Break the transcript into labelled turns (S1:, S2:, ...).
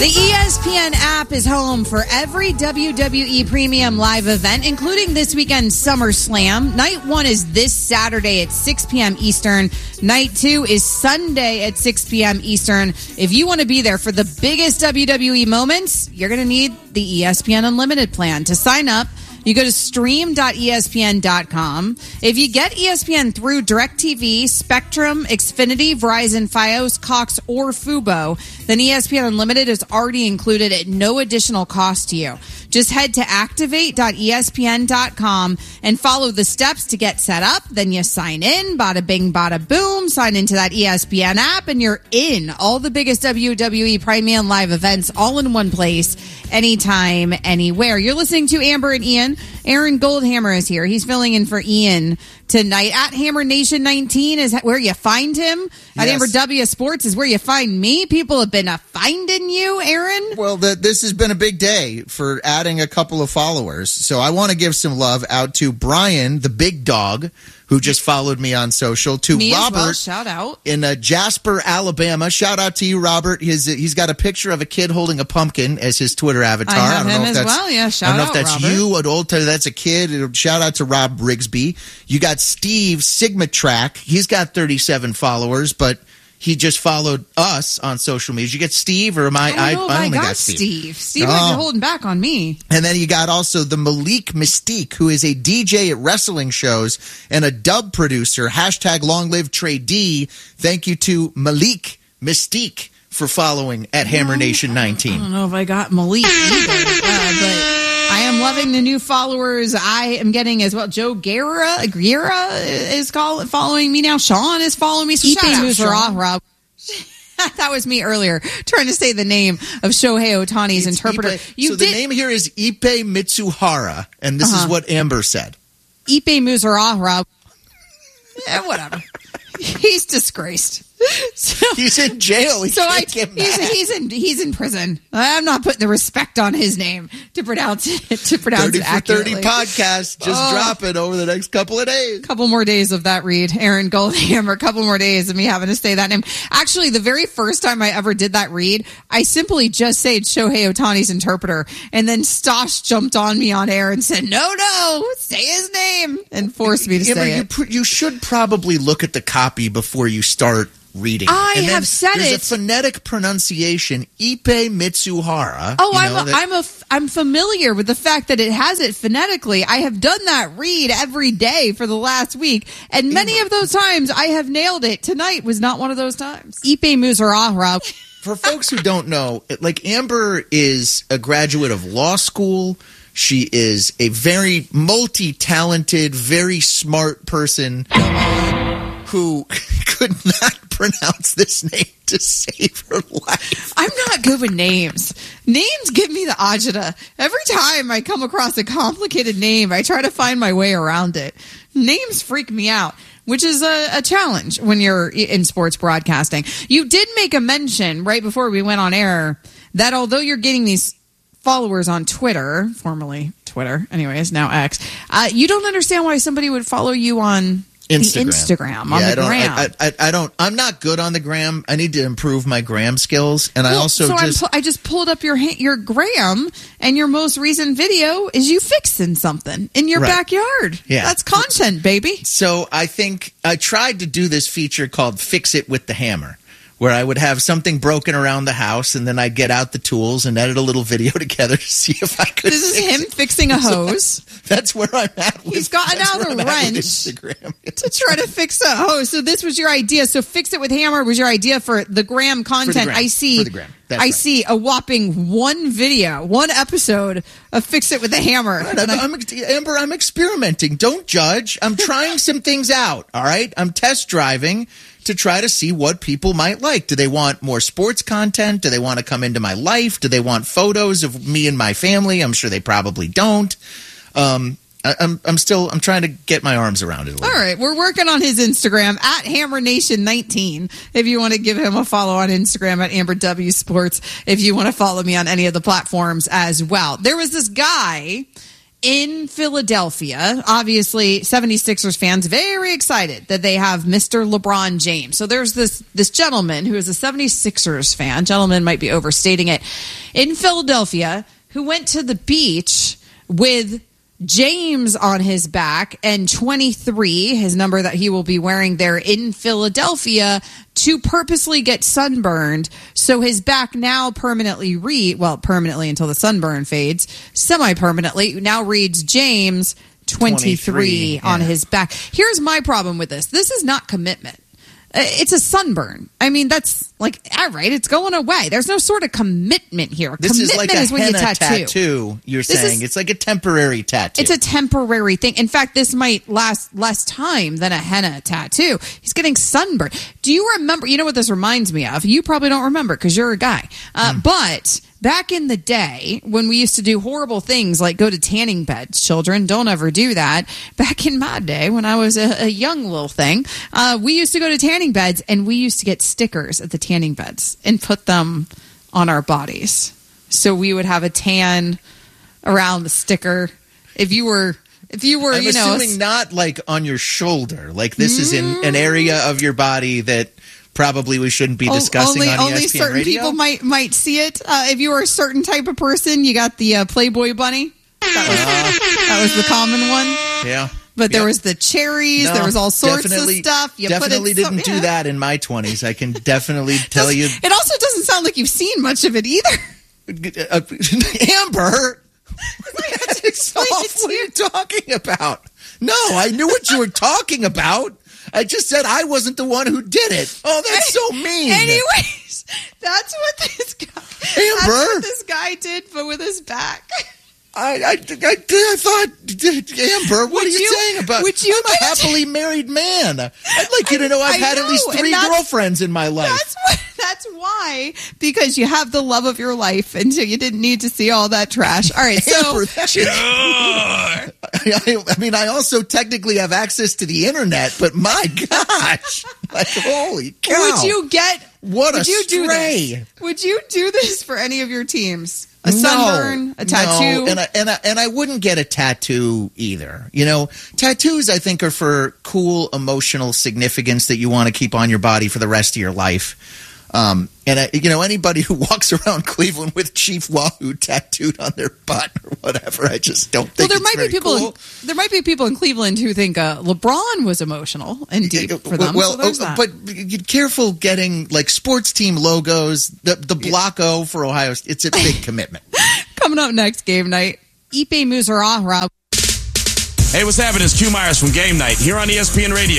S1: The ESPN app is home for every WWE Premium live event, including this weekend's SummerSlam. Night 1 is this Saturday at 6 p.m. Eastern. Night 2 is Sunday at 6 p.m. Eastern. If you want to be there for the biggest WWE moments, you're going to need the ESPN Unlimited plan. To sign up, you go to stream.espn.com. If you get ESPN through DirecTV, Spectrum, Xfinity, Verizon, Fios, Cox, or Fubo, then ESPN Unlimited is already included at no additional cost to you. Just head to activate.espn.com and follow the steps to get set up. Then you sign in, bada bing, bada boom, sign into that ESPN app, and you're in. All the biggest WWE Premium live events all in one place, anytime, anywhere. You're listening to Amber and Ian. Aaron Goldhammer is here. He's filling in for Ian tonight. At Hammer Nation 19 is where you find him. At Amber W Sports is where you find me. People have been finding you, Aaron.
S2: Well, this has been a big day for adding a couple of followers. So I want to give some love out to Brian, the big dog, who just followed me on social. To
S1: me
S2: Robert,
S1: as well. Shout out.
S2: In Jasper, Alabama. Shout out to you, Robert. He's got a picture of a kid holding a pumpkin as his Twitter avatar.
S1: I have him as well. Yeah, shout out,
S2: I don't know if that's
S1: Robert.
S2: you. I'd old tell you that's a kid. Shout out to Rob Rigsby. You got Steve Sigma Track. He's got 37 followers, but he just followed us on social media. Did you get Steve, or am I?
S1: I don't
S2: think
S1: got
S2: that's Steve.
S1: Steve might be holding back on me.
S2: And then you got also the Malik Mystique, who is a DJ at wrestling shows and a dub producer. Hashtag long live Trey D. Thank you to Malik Mystique for following at Hammer Nation 19.
S1: I don't know if I got Malik either, but I am loving the new followers I am getting as well. Joe Guerra is following me now. Sean is following me. So shout out, Sean. Rob. That was me earlier trying to say the name of Shohei Ohtani's interpreter.
S2: The name here is Ippei Mitsuhara, and this is what Amber said.
S1: Ippei Mitsuhara. Yeah, whatever. He's disgraced. So,
S2: he's in jail.
S1: He's in prison. I'm not putting the respect on his name to pronounce it. 30 for accurately.
S2: 30 podcast. Just drop it over the next couple of days.
S1: Couple more days of that read. Aaron Goldhammer. A couple more days of me having to say that name. Actually, the very first time I ever did that read, I simply just said Shohei Ohtani's interpreter, and then Stosh jumped on me on air and said, "No, say his name," and forced me to say it.
S2: You should probably look at the copy before you start reading.
S1: I have said
S2: there's
S1: it.
S2: There's a phonetic pronunciation, Ippei Mitsuhara.
S1: Oh, I'm familiar with the fact that it has it phonetically. I have done that read every day for the last week, and many of those times I have nailed it. Tonight was not one of those times. Ippei Mitsuhara.
S2: For folks who don't know, like, Amber is a graduate of law school. She is a very multi-talented, very smart person who could not pronounce this name to save her life.
S1: I'm not good with names. Names give me the agita. Every time I come across a complicated name, I try to find my way around it. Names freak me out, which is a challenge when you're in sports broadcasting. You did make a mention right before we went on air that although you're getting these followers on Twitter, formerly Twitter, anyways, now X, you don't understand why somebody would follow you on Instagram on the gram.
S2: I'm not good on the gram. I need to improve my gram skills, and I
S1: just pulled up your gram, and your most recent video is you fixing something in your backyard. Yeah, that's content, baby.
S2: So I think I tried to do this feature called "Fix It with the Hammer," where I would have something broken around the house, and then I'd get out the tools and edit a little video together to see if I could.
S1: This is him fixing a hose.
S2: That's where I'm at.
S1: He's gotten out a wrench to try to fix a hose. So this was your idea. So "Fix It with Hammer" was your idea for the gram content.
S2: I
S1: see a whopping one episode of "Fix It with the Hammer."
S2: Amber, I'm experimenting. Don't judge. I'm trying some things out. All right, I'm test driving to try to see what people might like. Do they want more sports content? Do they want to come into my life? Do they want photos of me and my family? I'm sure they probably don't. I'm trying to get my arms around it a little bit.
S1: All right, we're working on his Instagram at HammerNation19. If you want to give him a follow on Instagram at Amber W Sports. If you want to follow me on any of the platforms as well. There was this guy in Philadelphia, obviously 76ers fans very excited that they have Mr. LeBron James. So there's this gentleman who is a 76ers fan. Gentleman might be overstating it. In Philadelphia, who went to the beach with James on his back and 23, his number that he will be wearing there in Philadelphia, to purposely get sunburned. So his back now permanently permanently until the sunburn fades, semi-permanently now reads James 23 on his back. Here's my problem with this. This is not commitment. It's a sunburn. I mean, that's like, all right, it's going away. There's no sort of commitment here.
S2: This
S1: commitment
S2: is like a
S1: when you
S2: henna tattoo, you're saying. It's like a temporary tattoo.
S1: It's a temporary thing. In fact, this might last less time than a henna tattoo. He's getting sunburned. Do you remember? You know what this reminds me of? You probably don't remember because you're a guy. But back in the day when we used to do horrible things like go to tanning beds, children, don't ever do that. Back in my day when I was a young little thing, we used to go to tanning beds and we used to get stickers at the tanning beds and put them on our bodies. So we would have a tan around the sticker. If you were,
S2: I'm assuming not like on your shoulder. Like this is in an area of your body that probably we shouldn't be discussing on ESPN
S1: only certain
S2: Radio.
S1: people might see it. If you were a certain type of person, you got the Playboy bunny. That was the common one.
S2: Yeah.
S1: But there was the cherries. There was all sorts of stuff. You
S2: definitely didn't do that in my 20s. I can definitely tell you.
S1: It also doesn't sound like you've seen much of it either.
S2: Amber, what are you talking about? No, I knew what you were talking about. I just said I wasn't the one who did it. Oh, that's so mean.
S1: Anyways, that's what this guy did, but with his back.
S2: I thought, Amber, what are you saying about? I'm a happily married man. I'd like you to know I've had at least 3 girlfriends in my life.
S1: That's why, because you have the love of your life, and so you didn't need to see all that trash. All right, so
S2: I mean, I also technically have access to the internet, but my gosh, like holy cow!
S1: Would you
S2: stray?
S1: Do this? Would you do this for any of your teams? A sunburn, a tattoo,
S2: and I wouldn't get a tattoo either. You know, tattoos I think are for cool emotional significance that you want to keep on your body for the rest of your life. Anybody who walks around Cleveland with Chief Wahoo tattooed on their butt or whatever, I just don't think.
S1: Well, there might be people in Cleveland who think LeBron was emotional and deep for them.
S2: But be careful getting like sports team logos. The Block O for Ohio. It's a big commitment.
S1: Coming up next, Game Night. Ipe Muzaraha.
S3: Hey, what's happening? It's Q Myers from Game Night here on ESPN Radio.